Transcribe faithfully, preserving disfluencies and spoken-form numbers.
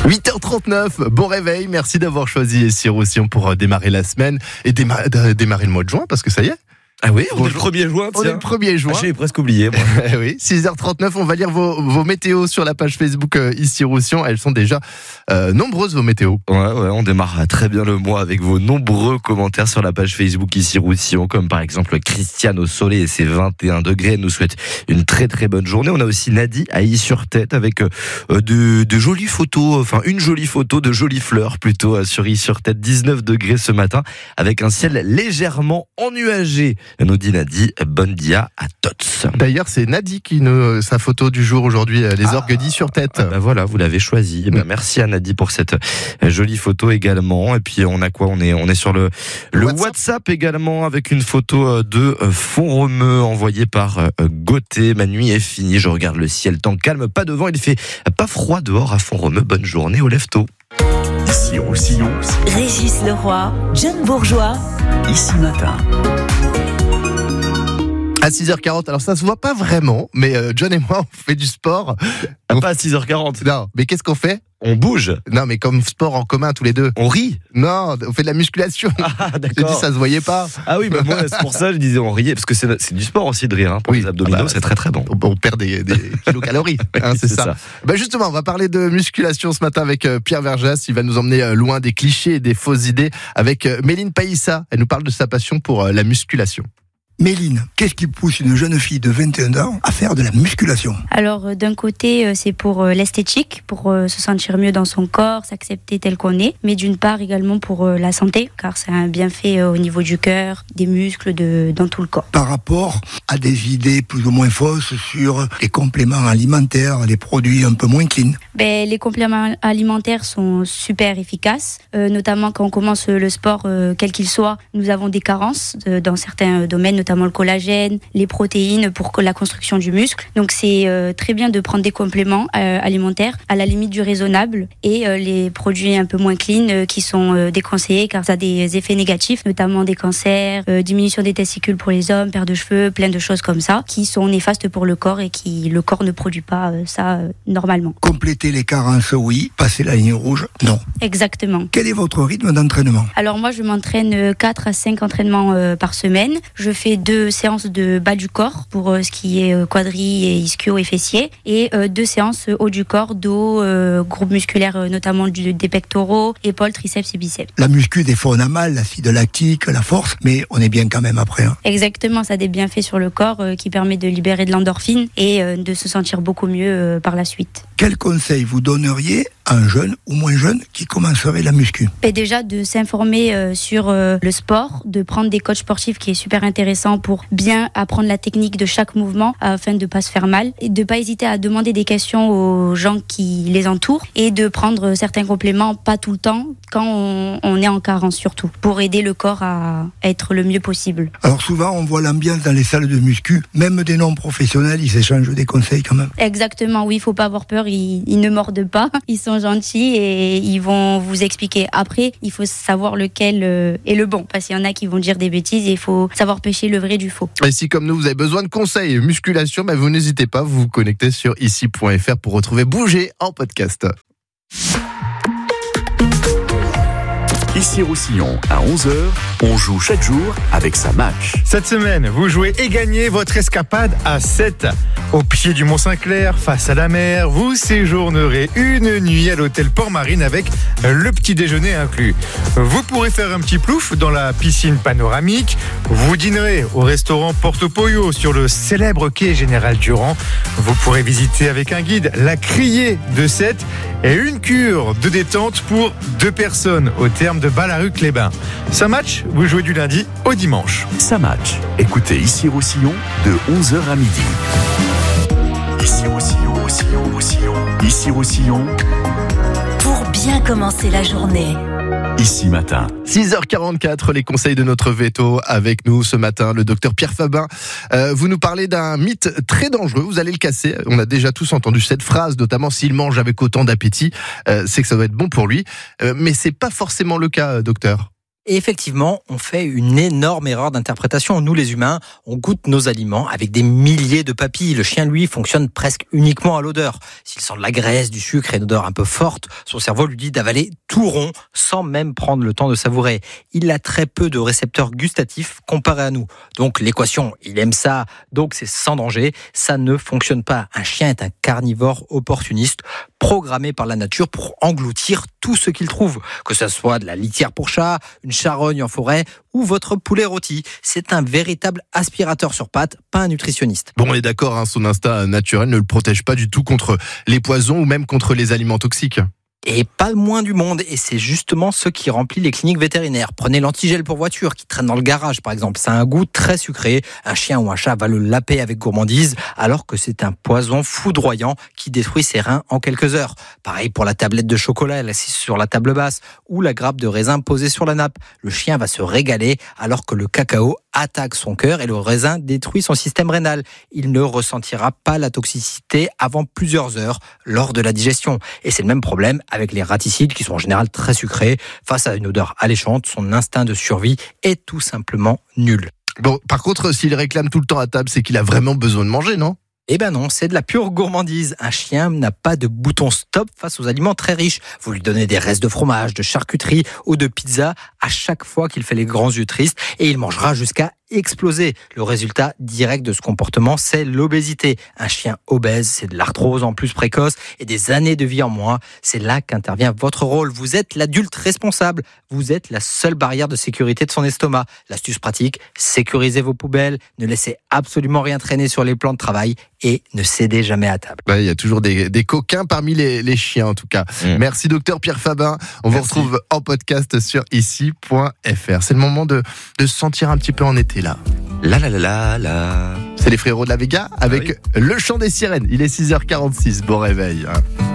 huit heures trente-neuf, bon réveil, merci d'avoir choisi Ici-Roussillon pour démarrer la semaine et démarrer, démarrer le mois de juin parce que ça y est. Ah oui, on Bonjour. est le premier juin, tiens. On est le premier juin. Ah, j'avais presque oublié, moi. Oui, six heures trente-neuf, on va lire vos, vos météos sur la page Facebook euh, Ici-Roussillon. Elles sont déjà euh, nombreuses, vos météos. Ouais, ouais, on démarre très bien le mois avec vos nombreux commentaires sur la page Facebook Ici-Roussillon, comme par exemple Christiane au soleil et ses vingt et un degrés. Elle nous souhaite une très très bonne journée. On a aussi Nadie à Is-sur-Tête avec euh, de, de jolies photos, enfin une jolie photo de jolies fleurs plutôt euh, sur Is-sur-Tête, dix-neuf degrés ce matin avec un ciel légèrement ennuagé. Elle nous dit Nadie. Bonne dia à tots. D'ailleurs, c'est Nadie qui nous sa photo du jour aujourd'hui, les ah, orgues d'Is-sur-Tête. Ah bah voilà, vous l'avez choisi. Mm. Merci à Nadie pour cette jolie photo également. Et puis on a quoi ? On est on est sur le le WhatsApp. WhatsApp également avec une photo de Font-Romeu envoyée par Gauthier. Ma nuit est finie. Je regarde le ciel, temps calme, pas de vent. Il fait pas froid dehors à Font-Romeu. Bonne journée au lève-tôt. Ici-Roussillon. Régis Leroy, John Bourgeois. Ici matin. À six heures quarante, alors ça se voit pas vraiment, mais euh, John et moi on fait du sport. Ah, pas à six heures quarante. Non, mais qu'est-ce qu'on fait ? On bouge. Non, mais comme sport en commun tous les deux. On rit. Non, on fait de la musculation. Ah, d'accord. J'ai dit ça se voyait pas. Ah oui, bah moi c'est pour ça que je disais on riait parce que c'est, c'est du sport aussi de rire hein, pour oui, les abdominaux, ah bah, c'est très très bon. On, on perd des, des kilocalories, hein, oui, c'est, c'est ça. ça. Bah justement, on va parler de musculation ce matin avec euh, Pierre Verjas. Il va nous emmener euh, loin des clichés et des fausses idées avec euh, Méline Païssa. Elle nous parle de sa passion pour euh, la musculation. Méline, qu'est-ce qui pousse une jeune fille de vingt et un ans à faire de la musculation ? Alors euh, d'un côté euh, c'est pour euh, l'esthétique, pour euh, se sentir mieux dans son corps, s'accepter tel qu'on est, mais d'une part également pour euh, la santé, car c'est un bienfait euh, au niveau du cœur, des muscles, de, dans tout le corps. Par rapport à des idées plus ou moins fausses sur les compléments alimentaires, les produits un peu moins clean. Ben, les compléments alimentaires sont super efficaces, euh, notamment quand on commence le sport, euh, quel qu'il soit, nous avons des carences euh, dans certains domaines, notamment le collagène, les protéines pour la construction du muscle. Donc c'est euh, très bien de prendre des compléments euh, alimentaires à la limite du raisonnable et euh, les produits un peu moins clean euh, qui sont euh, déconseillés car ça a des effets négatifs, notamment des cancers, euh, diminution des testicules pour les hommes, perte de cheveux, plein de choses comme ça qui sont néfastes pour le corps et qui le corps ne produit pas euh, ça euh, normalement. Compléter les carences, oui. Passer la ligne rouge, non. Exactement. Quel est votre rythme d'entraînement ? Alors moi je m'entraîne quatre à cinq entraînements euh, par semaine. Je fais deux séances de bas du corps pour euh, ce qui est euh, quadri et ischio et fessier et euh, deux séances haut du corps, dos, euh, groupe musculaire euh, notamment du, des pectoraux, épaules, triceps et biceps. La muscu, des fois on a mal, l'acide lactique, la force, mais on est bien quand même après. Hein. Exactement, ça a des bienfaits sur le corps euh, qui permet de libérer de l'endorphine et euh, de se sentir beaucoup mieux euh, par la suite. Quel conseil vous donneriez à un jeune ou moins jeune qui commencerait la muscu ? Et déjà de s'informer euh, sur euh, le sport, de prendre des coachs sportifs qui est super intéressant pour bien apprendre la technique de chaque mouvement afin de ne pas se faire mal et de ne pas hésiter à demander des questions aux gens qui les entourent et de prendre certains compléments, pas tout le temps, quand on, on est en carence surtout, pour aider le corps à être le mieux possible. Alors souvent on voit l'ambiance dans les salles de muscu, même des non-professionnels, ils échangent des conseils quand même. Exactement, oui, il ne faut pas avoir peur, ils, ils ne mordent pas, ils sont gentils et ils vont vous expliquer. Après, il faut savoir lequel est le bon, parce qu'il y en a qui vont dire des bêtises et il faut savoir pêcher le vrai du faux. Et si comme nous vous avez besoin de conseils musculation, bah vous n'hésitez pas, vous vous connectez sur ici point f r pour retrouver Bouger en podcast. Ici-Roussillon, à onze heures, on joue chaque jour avec sa match. Cette semaine, vous jouez et gagnez votre escapade à sept. Au pied du Mont-Saint-Clair, face à la mer, vous séjournerez une nuit à l'hôtel Port-Marine avec le petit déjeuner inclus. Vous pourrez faire un petit plouf dans la piscine panoramique. Vous dînerez au restaurant Porto Pollo sur le célèbre quai Général Durand. Vous pourrez visiter avec un guide la criée de Sète et une cure de détente pour deux personnes au terme de Ballaruc-les-Bains. Ça match, vous jouez du lundi au dimanche. Ça match. Écoutez Ici-Roussillon de onze heures à midi. Ici-Roussillon, Roussillon, Roussillon. Ici-Roussillon. Pour bien commencer la journée. Ici matin. six heures quarante-quatre, les conseils de notre veto avec nous ce matin, le docteur Pierre Fabin. Euh, vous nous parlez d'un mythe très dangereux, vous allez le casser. On a déjà tous entendu cette phrase, notamment s'il mange avec autant d'appétit, euh, c'est que ça doit être bon pour lui. Euh, mais c'est pas forcément le cas, docteur. Et effectivement, on fait une énorme erreur d'interprétation. Nous, les humains, on goûte nos aliments avec des milliers de papilles. Le chien, lui, fonctionne presque uniquement à l'odeur. S'il sent de la graisse, du sucre et une odeur un peu forte, son cerveau lui dit d'avaler tout rond sans même prendre le temps de savourer. Il a très peu de récepteurs gustatifs comparé à nous. Donc l'équation, il aime ça, donc c'est sans danger, ça ne fonctionne pas. Un chien est un carnivore opportuniste, programmé par la nature pour engloutir tout ce qu'il trouve, que ce soit de la litière pour chat, une charogne en forêt ou votre poulet rôti. C'est un véritable aspirateur sur pattes, pas un nutritionniste. Bon, on est d'accord, hein, son instinct naturel ne le protège pas du tout contre les poisons ou même contre les aliments toxiques. Et pas le moins du monde, et c'est justement ce qui remplit les cliniques vétérinaires. Prenez l'antigel pour voiture qui traîne dans le garage par exemple, ça a un goût très sucré, un chien ou un chat va le laper avec gourmandise alors que c'est un poison foudroyant qui détruit ses reins en quelques heures. Pareil pour la tablette de chocolat assise sur la table basse ou la grappe de raisin posée sur la nappe. Le chien va se régaler alors que le cacao attaque son cœur et le raisin détruit son système rénal. Il ne ressentira pas la toxicité avant plusieurs heures lors de la digestion. Et c'est le même problème avec les raticides qui sont en général très sucrés. Face à une odeur alléchante, son instinct de survie est tout simplement nul. Bon, par contre, s'il réclame tout le temps à table, c'est qu'il a vraiment besoin de manger, non ? Eh ben non, c'est de la pure gourmandise. Un chien n'a pas de bouton stop face aux aliments très riches. Vous lui donnez des restes de fromage, de charcuterie ou de pizza à chaque fois qu'il fait les grands yeux tristes et il mangera jusqu'à exploser. Le résultat direct de ce comportement, c'est l'obésité. Un chien obèse, c'est de l'arthrose en plus précoce et des années de vie en moins. C'est là qu'intervient votre rôle. Vous êtes l'adulte responsable. Vous êtes la seule barrière de sécurité de son estomac. L'astuce pratique, sécurisez vos poubelles, ne laissez absolument rien traîner sur les plans de travail et ne cédez jamais à table. Bah, il y a toujours des, des coquins parmi les, les chiens en tout cas. Mmh. Merci docteur Pierre Fabin. On Merci. vous retrouve en podcast sur ici point f r. C'est le moment de, de se sentir un petit peu en été là. La la la la la. C'est les frérots de la Vega avec ah oui. le chant des sirènes. Il est six heures quarante-six. Bon réveil. Hein.